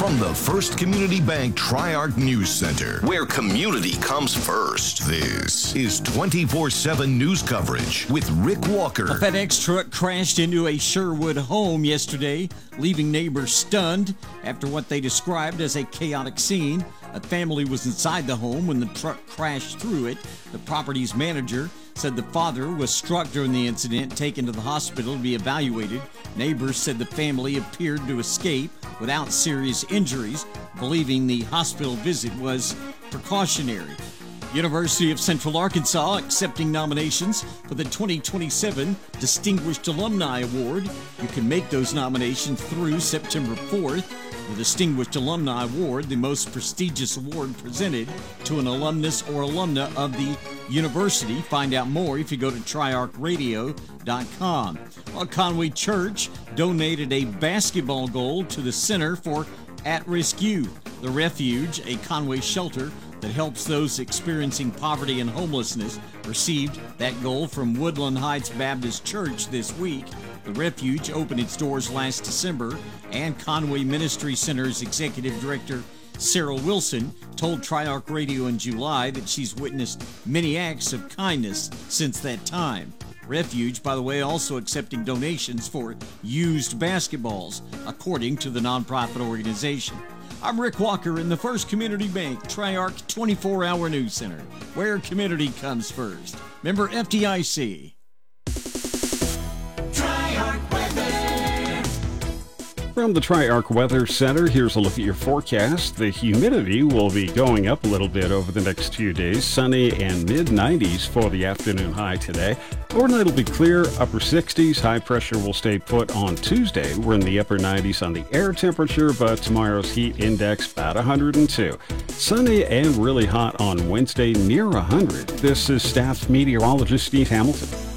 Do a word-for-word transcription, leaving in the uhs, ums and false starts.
from the First Community Bank Tri-Arc News Center, where community comes first. This is twenty-four seven news coverage with Rick Walker. A FedEx truck crashed into a Sherwood home yesterday, leaving neighbors stunned after what they described as a chaotic scene. A family was inside the home when the truck crashed through it. The property's manager said the father was struck during the incident, taken to the hospital to be evaluated. Neighbors said the family appeared to escape without serious injuries, believing the hospital visit was precautionary. University of Central Arkansas accepting nominations for the twenty twenty-seven Distinguished Alumni Award. You can make those nominations through September fourth. The Distinguished Alumni Award, the most prestigious award presented to an alumnus or alumna of the university. Find out more if you go to tri arc radio dot com. Well, Conway Church donated a basketball goal to the Center for At-Risk Youth. The Refuge, a Conway shelter that helps those experiencing poverty and homelessness, received that goal from Woodland Heights Baptist Church this week. The Refuge opened its doors last December, and Conway Ministry Center's Executive Director Sarah Wilson told Tri-Arc Radio in July that she's witnessed many acts of kindness since that time. Refuge, by the way, also accepting donations for used basketballs, according to the nonprofit organization. I'm Rick Walker in the First Community Bank Tri-Arc twenty-four hour News Center, where community comes first. Member F D I C. From the Tri-Arc Weather Center, here's a look at your forecast. The humidity will be going up a little bit over the next few days. Sunny and mid nineties for the afternoon high today. Overnight will be clear, upper sixties. High pressure will stay put on Tuesday. We're in the upper nineties on the air temperature, but tomorrow's heat index about one hundred two. Sunny and really hot on Wednesday, near one hundred. This is staff meteorologist Steve Hamilton.